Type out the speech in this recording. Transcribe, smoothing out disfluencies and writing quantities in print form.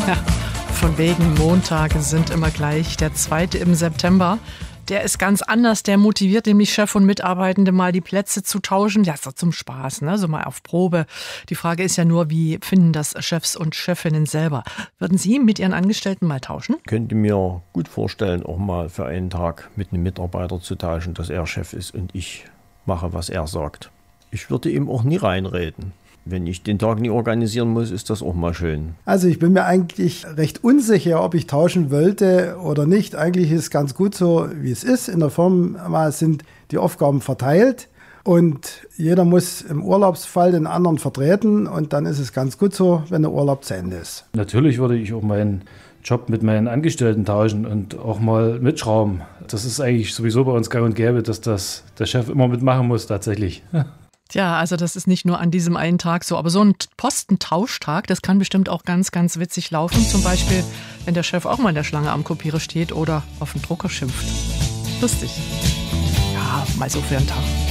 Ja, von wegen Montage sind immer gleich. Der 2. im September, der ist ganz anders. Der motiviert nämlich Chef und Mitarbeitende mal die Plätze zu tauschen. Ja, so zum Spaß, ne? So mal auf Probe. Die Frage ist ja nur, wie finden das Chefs und Chefinnen selber? Würden Sie mit Ihren Angestellten mal tauschen? Ich könnte mir gut vorstellen, auch mal für einen Tag mit einem Mitarbeiter zu tauschen, dass er Chef ist und ich mache, was er sagt. Ich würde ihm auch nie reinreden. Wenn ich den Tag nie organisieren muss, ist das auch mal schön. Also ich bin mir eigentlich recht unsicher, ob ich tauschen wollte oder nicht. Eigentlich ist es ganz gut so, wie es ist. In der Firma sind die Aufgaben verteilt und jeder muss im Urlaubsfall den anderen vertreten und dann ist es ganz gut so, wenn der Urlaub zu Ende ist. Natürlich würde ich auch meinen Job mit meinen Angestellten tauschen und auch mal mitschrauben. Das ist eigentlich sowieso bei uns gang und gäbe, dass das der Chef immer mitmachen muss tatsächlich. Tja, also das ist nicht nur an diesem einen Tag so, aber so ein Postentausch-Tag, das kann bestimmt auch ganz, ganz witzig laufen. Zum Beispiel, wenn der Chef auch mal in der Schlange am Kopierer steht oder auf den Drucker schimpft. Lustig. Ja, mal so für einen Tag.